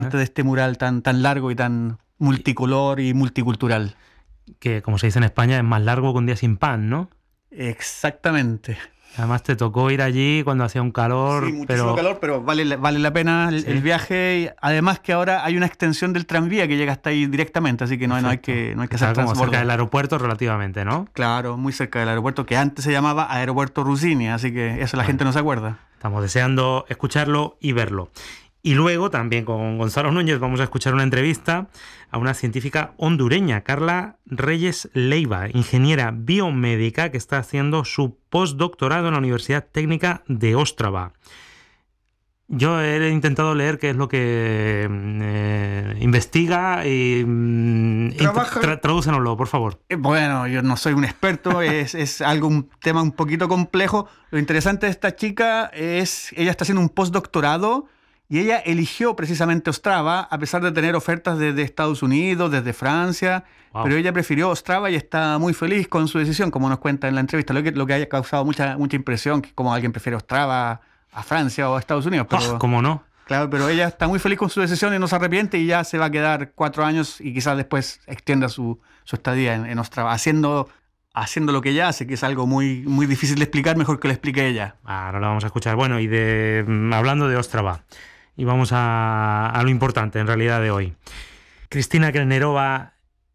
de este mural tan largo y tan multicolor y multicultural. Que, como se dice en España, es más largo que un día sin pan, ¿no? Exactamente. Además te tocó ir allí cuando hacía un calor. Sí, muchísimo calor, pero vale la pena el viaje. Y además que ahora hay una extensión del tranvía que llega hasta ahí directamente, así que no hay que hacer como transbordo. cerca del aeropuerto relativamente, ¿no? Claro, muy cerca del aeropuerto, que antes se llamaba Aeropuerto Rossini, así que eso la gente no se acuerda. Estamos deseando escucharlo y verlo. Y luego también con Gonzalo Núñez vamos a escuchar una entrevista a una científica hondureña, Carla Reyes Leiva, ingeniera biomédica que está haciendo su postdoctorado en la Universidad Técnica de Ostrava. Yo he intentado leer qué es lo que investiga y tradúcenoslo, por favor. Bueno, yo no soy un experto, es un tema un poquito complejo. Lo interesante de esta chica es, ella está haciendo un postdoctorado y ella eligió precisamente Ostrava, a pesar de tener ofertas desde Estados Unidos, desde Francia, pero ella prefirió Ostrava y está muy feliz con su decisión, como nos cuenta en la entrevista. Lo que haya causado mucha impresión, que como alguien prefiere Ostrava a Francia o a Estados Unidos. Pero, ¿cómo no? Claro, pero ella está muy feliz con su decisión y no se arrepiente y ya se va a quedar 4 años y quizás después extienda su estadía en Ostrava, haciendo lo que ella hace, que es algo muy, muy difícil de explicar, mejor que lo explique ella. Ahora lo vamos a escuchar. Bueno, y hablando de Ostrava, y vamos a lo importante en realidad de hoy. Kristina Kelnerova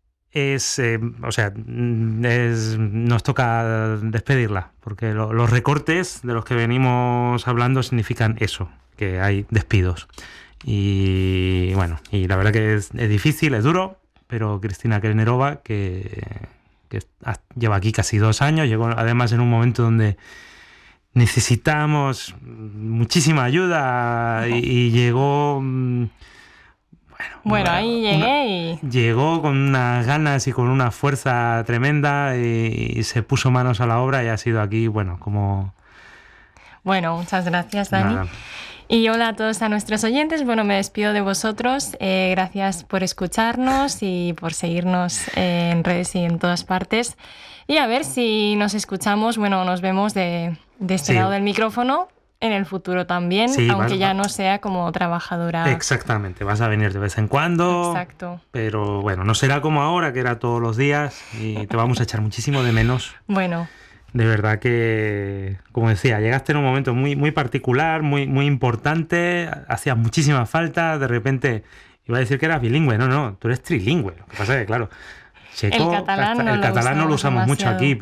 nos toca despedirla, porque los recortes de los que venimos hablando significan eso, que hay despidos. Y bueno, y la verdad que es difícil, es duro, pero Kristina Kelnerova, que lleva aquí casi 2 años, llegó además en un momento donde necesitamos muchísima ayuda y llegó... Bueno, ahí llegué Llegó con unas ganas y con una fuerza tremenda y se puso manos a la obra y ha sido aquí, como... Bueno, muchas gracias, Dani. Nada. Y hola a todos nuestros oyentes. Bueno, me despido de vosotros. Gracias por escucharnos y por seguirnos en redes y en todas partes. Y a ver si nos escuchamos, nos vemos de este lado del micrófono en el futuro también, aunque ya no sea como trabajadora. Exactamente, vas a venir de vez en cuando. Exacto. Pero bueno, no será como ahora, que era todos los días, y te vamos a echar muchísimo de menos. Bueno. De verdad que, como decía, llegaste en un momento muy, muy particular, muy, muy importante, hacías muchísima falta, de repente iba a decir que eras bilingüe, no, tú eres trilingüe. Lo que pasa es que, claro, checo, el catalán no lo usamos demasiado. mucho aquí,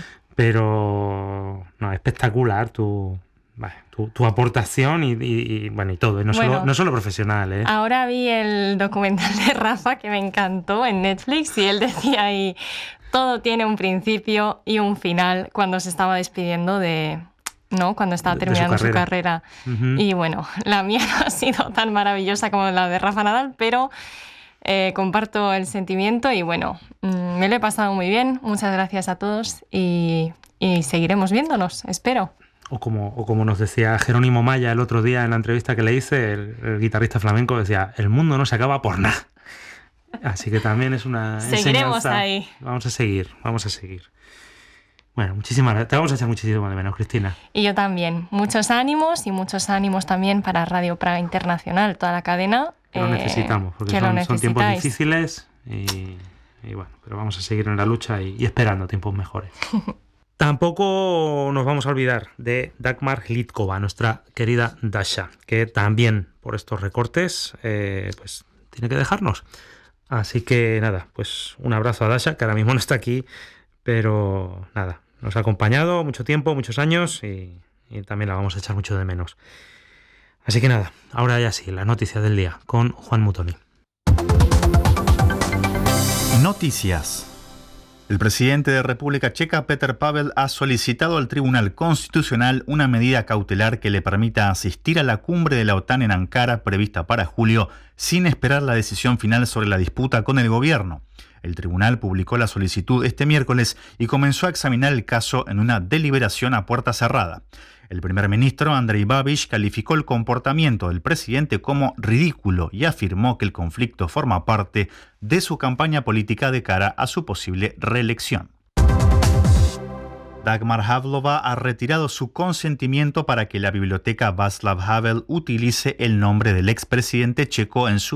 pero no, espectacular tu aportación y todo, no solo profesional, ¿eh? Ahora vi el documental de Rafa que me encantó en Netflix y él decía ahí, todo tiene un principio y un final, cuando se estaba despidiendo cuando estaba terminando su carrera. Uh-huh. Y bueno, la mía no ha sido tan maravillosa como la de Rafa Nadal, pero comparto el sentimiento y me lo he pasado muy bien. Muchas gracias a todos y seguiremos viéndonos, espero. O como nos decía Jerónimo Maya el otro día en la entrevista que le hice, el guitarrista flamenco decía, el mundo no se acaba por nada. Así que también es una Seguiremos enseñanza. Ahí. Vamos a seguir. Bueno, muchísimas gracias. Te vamos a echar muchísimo de menos, Cristina. Y yo también. Muchos ánimos también para Radio Praga Internacional, toda la cadena. Que lo necesitamos, porque son tiempos difíciles y pero vamos a seguir en la lucha y esperando tiempos mejores. Tampoco nos vamos a olvidar de Dagmar Hlídková, nuestra querida Dasha, que también por estos recortes tiene que dejarnos. Así que nada, pues un abrazo a Dasha, que ahora mismo no está aquí, pero nada, nos ha acompañado mucho tiempo, muchos años y también la vamos a echar mucho de menos. Así que nada, ahora ya sí, la noticia del día con Juan Mutoni. Noticias. El presidente de República Checa, Petr Pavel, ha solicitado al Tribunal Constitucional una medida cautelar que le permita asistir a la cumbre de la OTAN en Ankara prevista para julio, sin esperar la decisión final sobre la disputa con el gobierno. El tribunal publicó la solicitud este miércoles y comenzó a examinar el caso en una deliberación a puerta cerrada. El primer ministro, Andrej Babiš, calificó el comportamiento del presidente como ridículo y afirmó que el conflicto forma parte de su campaña política de cara a su posible reelección. Dagmar Havlova ha retirado su consentimiento para que la biblioteca Václav Havel utilice el nombre del expresidente checo en su